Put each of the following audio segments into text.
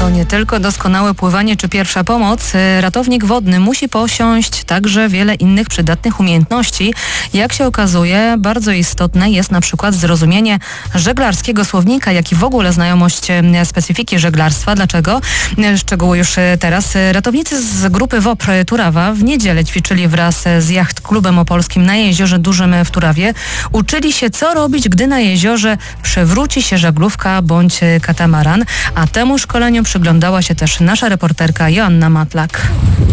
to nie tylko doskonałe pływanie czy pierwsza pomoc. Ratownik wodny musi posiąść także wiele innych przydatnych umiejętności. Jak się okazuje, bardzo istotne jest na przykład zrozumienie żeglarskiego słownika, jak i w ogóle znajomość specyfiki żeglarstwa. Dlaczego? Szczegóły już teraz. Ratownicy z grupy WOPR Turawa w niedzielę ćwiczyli wraz z Jacht Klubem Opolskim na Jeziorze Dużym w Turawie. Uczyli się, co robić, gdy na jeziorze przewróci się żaglówka bądź katamaran. A temu szkoleniu przyglądała się też nasza reporterka Joanna Matlak.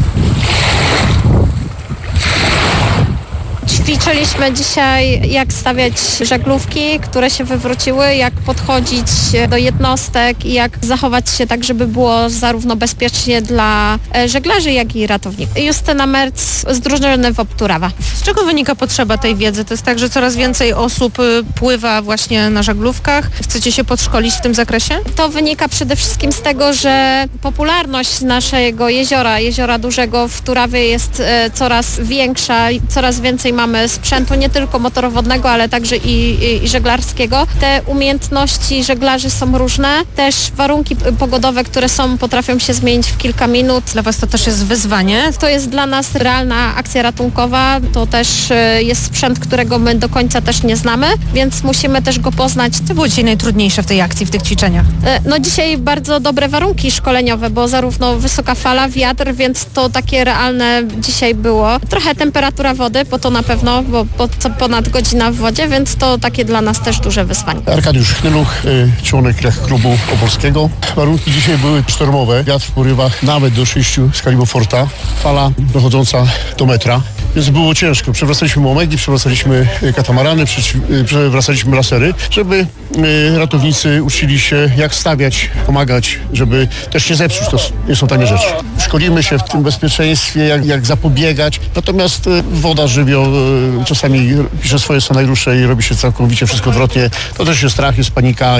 Ćwiczyliśmy dzisiaj, jak stawiać żaglówki, które się wywróciły, jak podchodzić do jednostek i jak zachować się tak, żeby było zarówno bezpiecznie dla żeglarzy, jak i ratowników. Justyna Merc z drużyny WOPR Turawa. Z czego wynika potrzeba tej wiedzy? To jest tak, że coraz więcej osób pływa właśnie na żaglówkach. Chcecie się podszkolić w tym zakresie? To wynika przede wszystkim z tego, że popularność naszego jeziora Dużego w Turawie jest coraz większa, coraz więcej mamy sprzętu nie tylko motorowodnego, ale także i żeglarskiego. Te umiejętności żeglarzy są różne. Też warunki pogodowe, które są, potrafią się zmienić w kilka minut. Dla Was to też jest wyzwanie? To jest dla nas realna akcja ratunkowa. To też jest sprzęt, którego my do końca też nie znamy, więc musimy też go poznać. Co było dzisiaj najtrudniejsze w tej akcji, w tych ćwiczeniach? No dzisiaj bardzo dobre warunki szkoleniowe, bo zarówno wysoka fala, wiatr, więc to takie realne dzisiaj było. Trochę temperatura wody, bo to na pewno, bo co ponad godzina w wodzie, więc to takie dla nas też duże wyzwanie. Arkadiusz Chnyluch, członek Jacht Klubu Opolskiego. Warunki dzisiaj były sztormowe, wiatr w porywach nawet do 6 z kalibru Forta, fala dochodząca do metra, więc było ciężko. Przewracaliśmy omegi, przewracaliśmy katamarany, przewracaliśmy lasery, żeby ratownicy uczyli się, jak stawiać, pomagać, żeby też nie zepsuć. To nie są tanie rzeczy. Szkolimy się w tym bezpieczeństwie, jak zapobiegać, natomiast woda, żywioł czasami pisze swoje scenariusze i robi się całkowicie wszystko odwrotnie. To też jest strach, jest panika,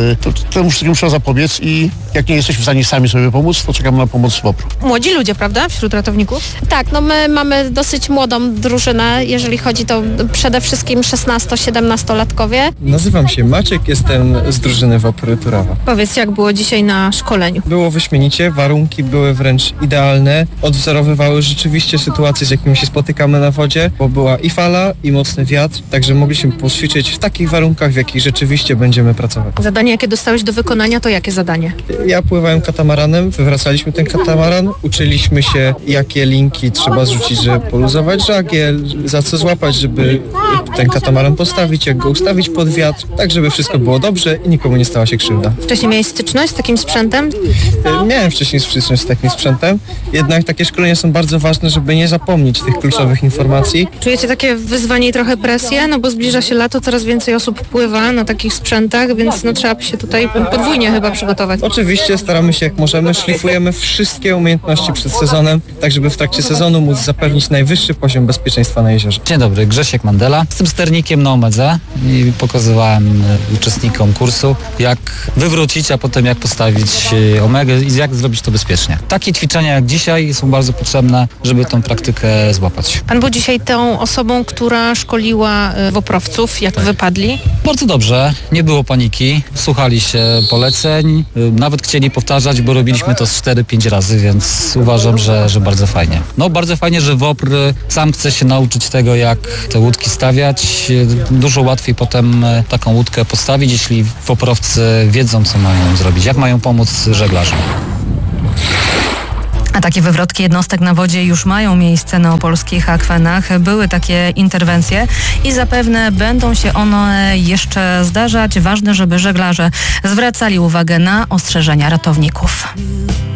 temu wszystkiemu trzeba zapobiec i jak nie jesteśmy w stanie sami sobie pomóc, to czekamy na pomoc WOPR-u. Młodzi ludzie, prawda? Wśród ratowników? Tak, no my mamy dosyć młodą drużynę, jeżeli chodzi to przede wszystkim 16-17-latkowie. Nazywam się Maciek, jestem z drużyny WOPR Turawa. Powiedz, jak było dzisiaj na szkoleniu? Było wyśmienicie, warunki były wręcz idealne, odwzorowywały rzeczywiście sytuacje, z jakimi się spotykamy na wodzie, bo była i fala, i mocny wiatr, także mogliśmy poćwiczyć w takich warunkach, w jakich rzeczywiście będziemy pracować. Zadanie, jakie dostałeś do wykonania, to jakie zadanie? Ja pływałem katamaranem, wywracaliśmy ten katamaran, uczyliśmy się, jakie linki trzeba zrzucić, żeby poluzować żagiel, za co złapać, żeby ten katamaran postawić, jak go ustawić pod wiatr, tak żeby wszystko było dobrze i nikomu nie stała się krzywda. Wcześniej miałeś styczność z takim sprzętem? Miałem wcześniej styczność z takim sprzętem, jednak takie szkolenia są bardzo ważne, żeby nie zapomnieć tych kluczowych informacji. Czujecie takie wyzwanie i trochę presję, no bo zbliża się lato, coraz więcej osób pływa na takich sprzętach, więc no trzeba się tutaj podwójnie chyba przygotować. Oczywiście staramy się jak możemy, szlifujemy wszystkie umiejętności przed sezonem, tak żeby w trakcie sezonu móc zapewnić najwyższy poziom bezpieczeństwa na jeziorze. Dzień dobry, Grzesiek Mandela. Jestem sternikiem na omedze i pokazywałem uczestnikom kursu, jak wywrócić, a potem jak postawić omegę i jak zrobić to bezpiecznie. Takie ćwiczenia jak dzisiaj są bardzo potrzebne, żeby tą praktykę złapać. Pan był dzisiaj tą osobą, która szkoliła WOPR-owców, jak wypadli? Bardzo dobrze, nie było paniki, słuchali się poleceń, nawet chcieli powtarzać, bo robiliśmy to 4-5 razy, więc uważam, że bardzo fajnie. No bardzo fajnie, że WOPR sam chce się nauczyć tego, jak te łódki stawiać. Dużo łatwiej potem taką łódkę postawić, jeśli WOPR-owcy wiedzą, co mają zrobić, jak mają pomóc żeglarzom. A takie wywrotki jednostek na wodzie już mają miejsce na opolskich akwenach. Były takie interwencje i zapewne będą się one jeszcze zdarzać. Ważne, żeby żeglarze zwracali uwagę na ostrzeżenia ratowników.